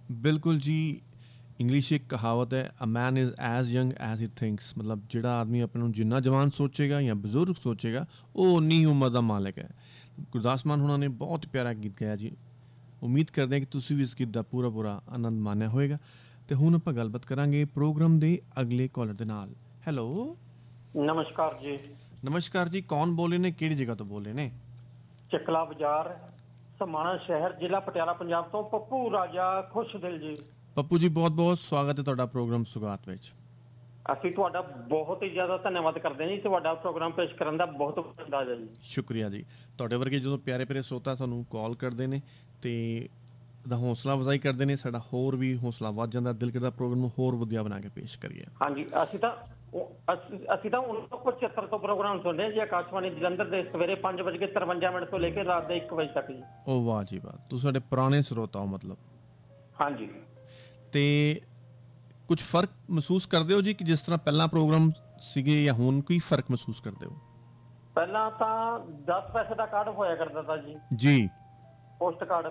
ਬਿਲਕੁਲ ਜੀ। ਇੰਗਲਿਸ਼ ਇੱਕ ਕਹਾਵਤ ਹੈ, ਅ ਮੈਨ is as young as he thinks. ਮਤਲਬ ਜਿਹੜਾ ਆਦਮੀ ਆਪਣੇ ਨੂੰ ਜਿੰਨਾ ਜਵਾਨ ਸੋਚੇਗਾ ਜਾਂ ਬਜ਼ੁਰਗ ਸੋਚੇਗਾ, ਉਹ ਉਨੀ ਹੀ ਉਮਰ ਦਾ ਮਾਲਕ ਹੈ। ਗੁਰਦਾਸ ਮਾਨ ਹੁਣਾਂ ਨੇ ਬਹੁਤ ਪਿਆਰਾ ਗੀਤ ਗਾਇਆ ਜੀ। ਉਮੀਦ ਕਰਦੇ ਹਾਂ ਕਿ ਤੁਸੀਂ ਵੀ ਇਸ ਗੀਤ ਦਾ ਪੂਰਾ ਆਨੰਦ ਮਾਣਿਆ ਹੋਏਗਾ। ਅਤੇ ਹੁਣ ਆਪਾਂ ਗੱਲਬਾਤ ਕਰਾਂਗੇ ਪ੍ਰੋਗਰਾਮ ਦੇ ਅਗਲੇ ਕਾਲਰ ਦੇ ਨਾਲ। ਹੈਲੋ, ਨਮਸਕਾਰ ਜੀ। ਨਮਸਕਾਰ ਜੀ, ਕੌਣ ਬੋਲੇ ਨੇ, ਕਿਹੜੀ ਜਗ੍ਹਾ ਤੋਂ ਬੋਲੇ ਨੇ? ਚੱਕਲਾ ਬਾਜ਼ਾਰ, ਸਮਾਣਾ ਸ਼ਹਿਰ, ਜ਼ਿਲ੍ਹਾ ਪਟਿਆਲਾ, ਪੰਜਾਬ ਤੋਂ ਪੱਪੂ ਰਾਜਾ ਖੁਸ਼ਦਿਲ ਜੀ। ਪੱਪੂ ਜੀ, ਬਹੁਤ ਬਹੁਤ ਸਵਾਗਤ ਹੈ ਤੁਹਾਡਾ ਪ੍ਰੋਗਰਾਮ ਸੁਗਾਤ ਵਿੱਚ। ਅਸੀਂ ਤੁਹਾਡਾ ਬਹੁਤ ਹੀ ਜ਼ਿਆਦਾ ਧੰਨਵਾਦ ਕਰਦੇ ਹਾਂ ਜੀ, ਤੁਹਾਡਾ ਪ੍ਰੋਗਰਾਮ ਪੇਸ਼ ਕਰਨ ਦਾ ਬਹੁਤ ਬਹੁਤ ਅੰਦਾਜ਼ਾ ਜੀ। ਸ਼ੁਕਰੀਆ ਜੀ। ਤੁਹਾਡੇ ਵਰਗੇ ਜਦੋਂ ਪਿਆਰੇ ਪਿਆਰੇ ਸਰੋਤਾ ਸਾਨੂੰ ਕਾਲ ਕਰਦੇ ਨੇ ਅਤੇ ਦਾ ਹੌਸਲਾ ਅਫਜ਼ਾਈ ਕਰਦੇ ਨੇ, ਸਾਡਾ ਹੋਰ ਵੀ ਹੌਸਲਾ ਵੱਧ ਜਾਂਦਾ, ਦਿਲ ਕਰਦਾ ਪ੍ਰੋਗਰਾਮ ਨੂੰ ਹੋਰ ਵਧੀਆ ਬਣਾ ਕੇ ਪੇਸ਼ ਕਰੀਏ। ਹਾਂਜੀ, ਅਸੀਂ ਤਾਂ 1975 ਤੋਂ ਪ੍ਰੋਗਰਾਮ ਸੁਣਦੇ ਜੀ, ਆਕਾਸ਼ਵਾਣੀ ਜਲੰਧਰ ਦੇ ਸਵੇਰੇ 5:53 ਤੋਂ ਲੈ ਕੇ ਰਾਤ ਦੇ 1 ਵਜੇ ਤੱਕ ਜੀ। ਉਹ ਵਾਹ ਜੀ ਵਾਹ, ਤੁਸੀਂ ਸਾਡੇ ਪੁਰਾਣੇ ਸਰੋਤਾ ਹੋ ਮਤਲਬ। ਹਾਂਜੀ। ਅਤੇ ਕੁਝ ਫਰਕ ਮਹਿਸੂਸ ਕਰਦੇ ਹੋ ਜੀ ਕਿ ਜਿਸ ਤਰ੍ਹਾਂ ਪਹਿਲਾਂ ਪ੍ਰੋਗਰਾਮ ਸੀਗੇ ਜਾਂ ਹੁਣ ਕੋਈ ਫਰਕ ਮਹਿਸੂਸ ਕਰਦੇ ਹੋ? ਪਹਿਲਾਂ ਤਾਂ 10 ਪੈਸੇ ਦਾ ਕਾਰਡ ਹੋਇਆ ਕਰਦਾ ਤਾ ਜੀ, ਜੀ। Post card.